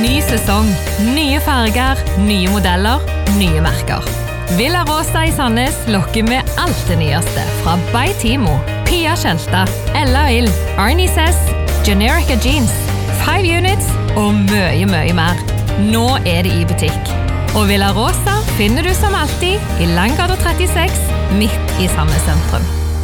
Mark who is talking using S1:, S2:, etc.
S1: Ny sesong, nye farger, nye modeller, nye merker. Villa Rosa i Sandnes lokker med alt det nyeste fra By Timo, Pia Kjelta, Ella Ill, Arnie Sess, Generica Jeans, 5 Units og mye mer. Nå det i butikk. Og Villa Rosa finner du som alltid i Langgata 36, midt i Sandnes sentrum.